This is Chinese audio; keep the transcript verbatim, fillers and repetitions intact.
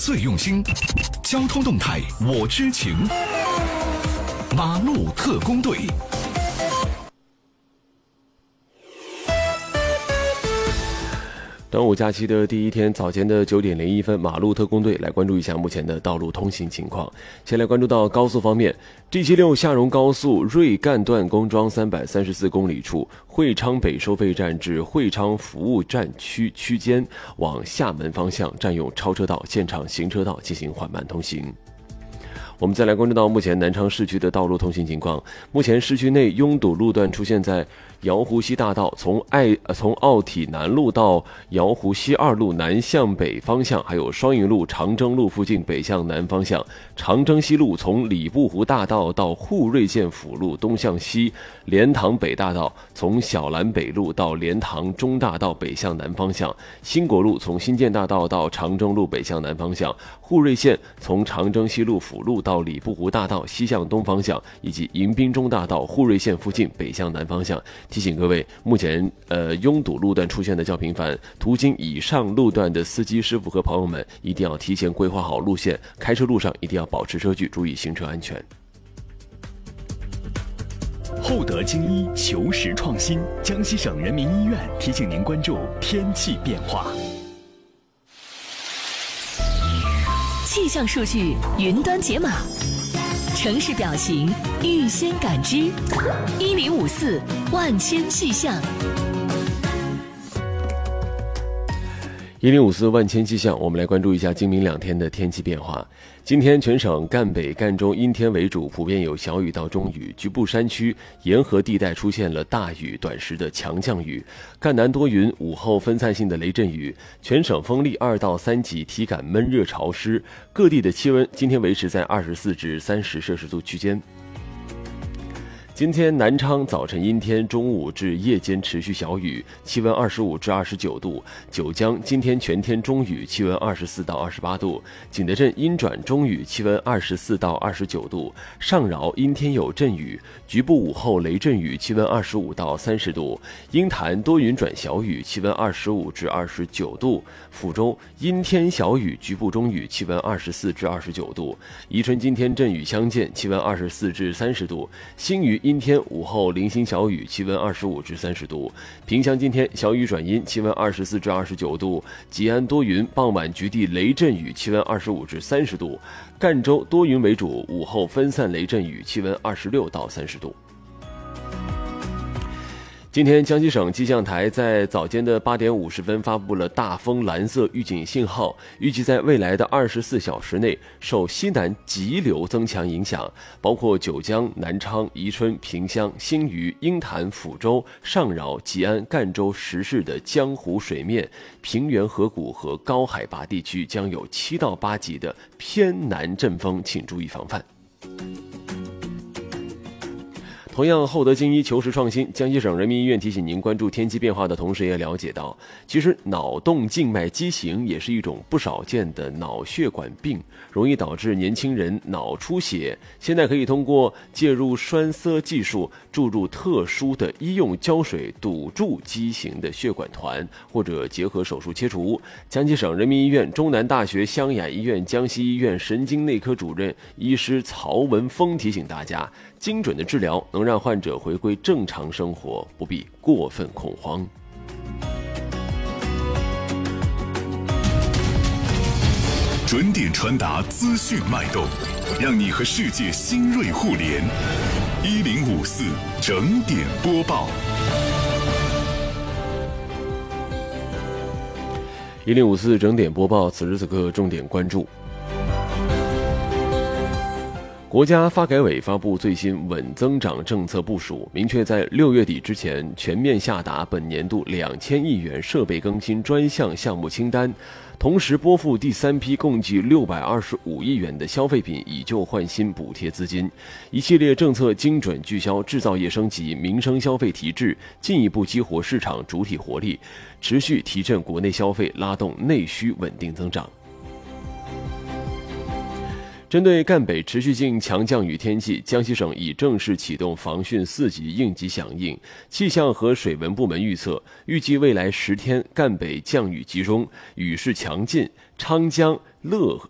最用心，交通动态我知情。马路特工队。 端午假期的第一天，早间的九点零一分，马路特工队来关注一下目前的道路通行情况。先来关注到高速方面 ，G 七六下荣高速瑞干段工庄三百三十四公里处，会昌北收费站至会昌服务站区区间往厦门方向占用超车道、现场行车道进行缓慢通行。我们再来关注到目前南昌市区的道路通行情况。目前市区内拥堵路段出现在瑶湖西大道从爱从奥体南路到瑶湖西二路南向北方向，还有双云路长征路附近北向南方向，长征西路从礼部湖大道到沪瑞县辅路东向西，莲塘北大道从小兰北路到莲塘中大道北向南方向，新国路从新建大道到长征路北向南方向，沪瑞县从长征西路辅路到礼部湖大道西向东方向，以及迎宾中大道沪瑞县附近北向南方向。提醒各位，目前呃拥堵路段出现的较频繁，途经以上路段的司机师傅和朋友们一定要提前规划好路线，开车路上一定要保持车距，注意行车安全。 厚德精医，求实创新。江西省人民医院提醒您关注天气变化。 气象数据云端解码，城市表情预先感知，一零五四万千气象。 一零五四万千气象，我们来关注一下今明两天的天气变化。今天全省赣北、赣中阴天为主，普遍有小雨到中雨，局部山区沿河地带出现了大雨、短时的强降雨。赣南多云，午后分散性的雷阵雨。全省风力二到三级，体感闷热潮湿。各地的气温今天维持在二十四至三十摄氏度区间。今天南昌早晨阴天，中午至夜间持续小雨，气温二十五至二十九度。九江今天全天中雨，气温二十四到二十八度。景德镇阴转中雨，气温二十四到二十九度。上饶阴天有阵雨，局部午后雷阵雨，气温二十五到三十度。鹰潭多云转小雨，气温二十五至二十九度。抚州阴天小雨，局部中雨，气温二十四至二十九度。宜春今天阵雨相间，气温二十四至三十度。新余阴天午后零星小雨，气温二十五至三十度。萍乡今天小雨转阴，气温二十四至二十九度。吉安多云，傍晚局地雷阵雨，气温二十五至三十度。赣州多云为主，午后分散雷阵雨，气温二十六到三十度。今天江西省气象台在早间的八点五十分发布了大风蓝色预警信号，预计在未来的二十四小时内受西南急流增强影响，包括九江、南昌、宜春、萍乡、新余、鹰潭、抚州、上饶、吉安、赣州十市的江湖水面、平原河谷和高海拔地区将有七到八级的偏南阵风，请注意防范。同样，厚德精医求实创新，江西省人民医院提醒您关注天气变化的同时，也了解到，其实脑动静脉畸形也是一种不少见的脑血管病，容易导致年轻人脑出血。现在可以通过介入栓塞技术，注入特殊的医用胶水，堵住畸形的血管团，或者结合手术切除。江西省人民医院、中南大学湘雅医院、江西医院神经内科主任医师曹文峰提醒大家，精准的治疗能让患者回归正常生活，不必过分恐慌。 准点传达资讯脉动，让你和世界新锐互联。一零五四整点播报。 一零五四整点播报，此时此刻重点关注。国家发改委发布最新稳增长政策部署，明确在六月底之前全面下达本年度两千亿元设备更新专项项目清单，同时拨付第三批共计六百二十五亿元的消费品以旧换新补贴资金，一系列政策精准聚焦制造业升级、民生消费提质，进一步激活市场主体活力，持续提振国内消费，拉动内需稳定增长。针对赣北持续性强降雨天气，江西省已正式启动防汛四级应急响应。气象和水文部门预测，预计未来十天赣北降雨集中，雨势强劲，昌江、乐